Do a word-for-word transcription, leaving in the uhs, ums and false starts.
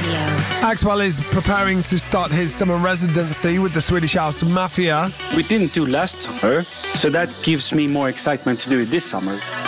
Axwell is preparing to start his summer residency with the Swedish House Mafia. We didn't do last summer, so that gives me more excitement to do it this summer.